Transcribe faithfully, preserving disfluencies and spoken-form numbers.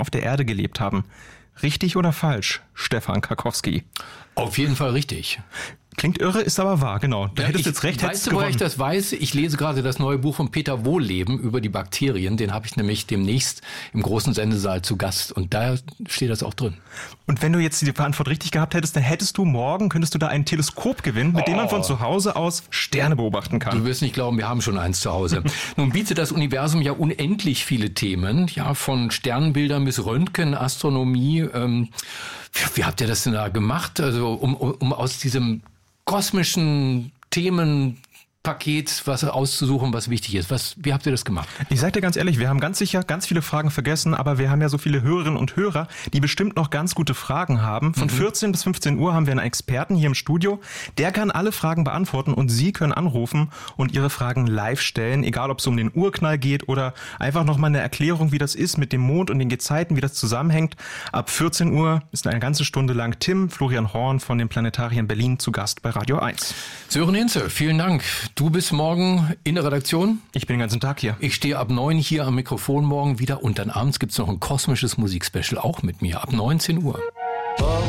auf der Erde gelebt haben. Richtig oder falsch, Stefan Karkowski? Auf jeden Fall richtig. Klingt irre, ist aber wahr, genau. Da ja, hättest ich, du jetzt recht, hättest weißt du, woher ich das weiß? Ich lese gerade das neue Buch von Peter Wohlleben über die Bakterien. Den habe ich nämlich demnächst im großen Sendesaal zu Gast. Und da steht das auch drin. Und wenn du jetzt die Antwort richtig gehabt hättest, dann hättest du morgen, könntest du da ein Teleskop gewinnen, mit oh. dem man von zu Hause aus Sterne beobachten kann. Du wirst nicht glauben, wir haben schon eins zu Hause. Nun bietet das Universum ja unendlich viele Themen, ja, von Sternbildern bis Röntgen, Astronomie. Ähm, wie, wie habt ihr das denn da gemacht? Also um, um, um aus diesem kosmischen Themenpaket was auszusuchen, was wichtig ist. Was, wie habt ihr das gemacht? Ich sag dir ganz ehrlich, wir haben ganz sicher ganz viele Fragen vergessen, aber wir haben ja so viele Hörerinnen und Hörer, die bestimmt noch ganz gute Fragen haben. Von mhm. vierzehn bis fünfzehn Uhr haben wir einen Experten hier im Studio. Der kann alle Fragen beantworten und Sie können anrufen und Ihre Fragen live stellen, egal ob es um den Urknall geht oder einfach nochmal eine Erklärung, wie das ist mit dem Mond und den Gezeiten, wie das zusammenhängt. Ab vierzehn Uhr ist eine ganze Stunde lang Tim Florian Horn von dem Planetarium Berlin zu Gast bei Radio eins. Sören Hinze, vielen Dank. Du bist morgen in der Redaktion. Ich bin den ganzen Tag hier. Ich stehe ab neun hier am Mikrofon morgen wieder und dann abends gibt's noch ein kosmisches Musikspecial auch mit mir ab neunzehn Uhr.